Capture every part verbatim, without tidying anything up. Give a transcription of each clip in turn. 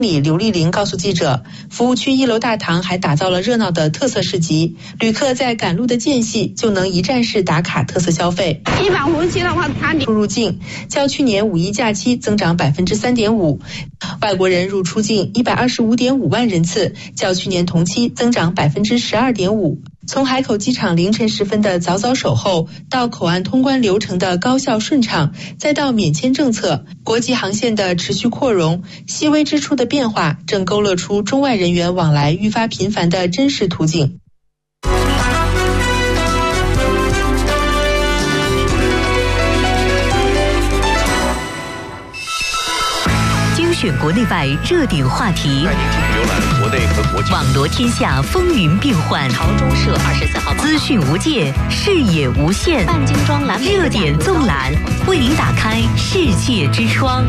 理刘丽玲告诉记者，服务区一楼大堂还打造了热闹的特色市集，旅客在赶路的间隙就能一站式打卡特色消费。 一般服务区的话，它入境较去年五一假期增长百分之三点五，外国人入出境一百二十五点五万人次，较去年同期增长百分之十二点五。从海口机场凌晨时分的早早守候，到口岸通关流程的高效顺畅，再到免签政策、国际航线的持续扩容，细微之处的变化正勾勒出中外人员往来愈发频繁的真实图景。 精选国内外热点话题， 带您继续浏览国内和国际， 网罗天下风云变幻。 朝中社二十四号资讯无界，视野无限。 半精装蓝热点纵览，为您打开世界之窗。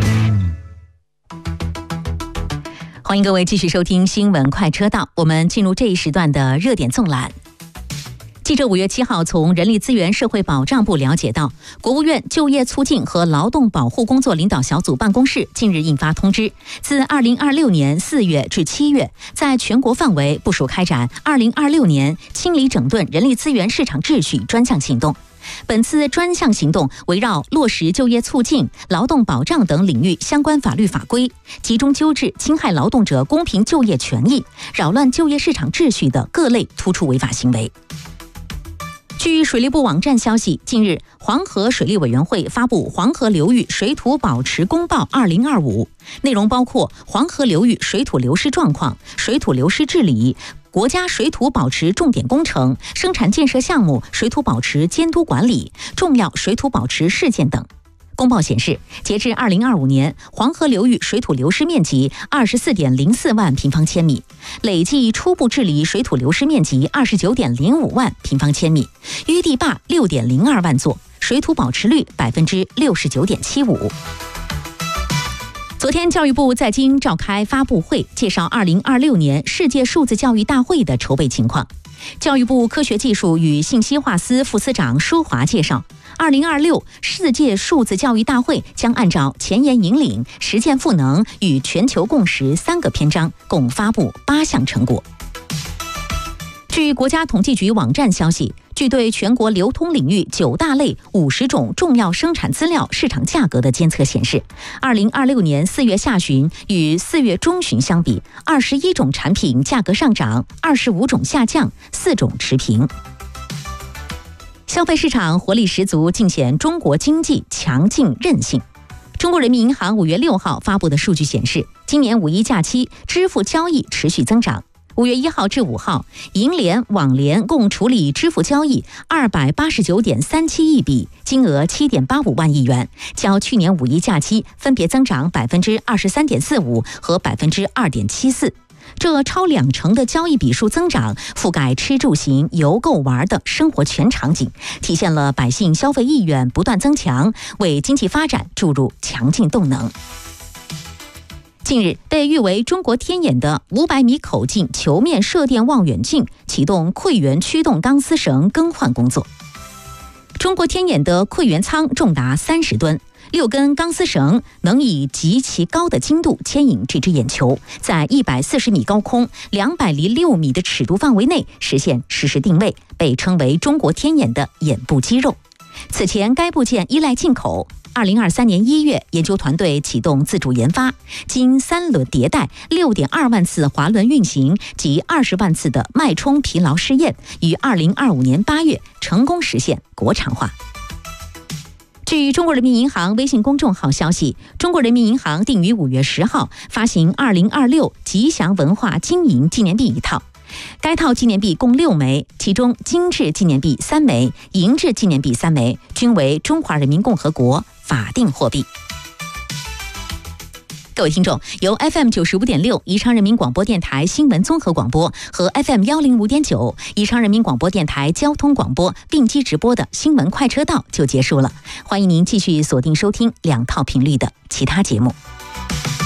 欢迎各位继续收听新闻快车道，我们进入这一时段的热点纵览。记者五月七号从人力资源社会保障部了解到，国务院就业促进和劳动保护工作领导小组办公室近日印发通知，自二零二六年四月至七月，在全国范围部署开展二零二六年清理整顿人力资源市场秩序专项行动。本次专项行动围绕落实就业促进、劳动保障等领域相关法律法规，集中纠治侵害劳动者公平就业权益、扰乱就业市场秩序的各类突出违法行为。据水利部网站消息，近日黄河水利委员会发布《黄河流域水土保持公报二零二五》，内容包括黄河流域水土流失状况、水土流失治理、国家水土保持重点工程、生产建设项目水土保持监督管理、重要水土保持事件等。公报显示，截至二零二五年，黄河流域水土流失面积二十四点零四万平方千米，累计初步治理水土流失面积二十九点零五万平方千米，淤地坝六点零二万座，水土保持率百分之六十九点七五。昨天，教育部在京召开发布会，介绍二零二六年世界数字教育大会的筹备情况。教育部科学技术与信息化司副司长舒华介绍，二零二六世界数字教育大会将按照前沿引领、实践赋能与全球共识三个篇章，共发布八项成果。据国家统计局网站消息，据对全国流通领域九大类五十种重要生产资料市场价格的监测显示，二零二六年四月下旬与四月中旬相比，二十一种产品价格上涨，二十五种下降，四种持平。消费市场活力十足，尽显中国经济强劲韧性。中国人民银行五月六号发布的数据显示，今年五一假期支付交易持续增长。五月一号至五号，银联、网联共处理支付交易二百八十九点三七亿笔，金额七点八五万亿元，较去年五一假期分别增长百分之二十三点四五和百分之二点七四。这超两成的交易笔数增长，覆盖吃住行游购玩的生活全场景，体现了百姓消费意愿不断增强，为经济发展注入强劲动能。近日，被誉为中国天眼的五百米口径球面射电望远镜启动馈源驱动钢丝绳更换工作。中国天眼的馈源舱重达三十吨，六根钢丝绳能以极其高的精度牵引这只眼球，在一百四十米高空、两百零六米的尺度范围内实现实时定位，被称为中国天眼的眼部肌肉。此前该部件依赖进口，二零二三年一月，研究团队启动自主研发，经三轮迭代、六点二万次滑轮运行及二十万次的脉冲疲劳试验，于二零二五年八月成功实现国产化。据中国人民银行微信公众号消息，中国人民银行定于五月十号发行二零二六吉祥文化经营纪念币一套。该套纪念币共六枚，其中金质纪念币三枚，银质纪念币三枚，均为中华人民共和国法定货币。各位听众，由 F M 九十五点六宜昌人民广播电台新闻综合广播和 F M 幺零五点九宜昌人民广播电台交通广播并机直播的新闻快车道就结束了，欢迎您继续锁定收听两套频率的其他节目。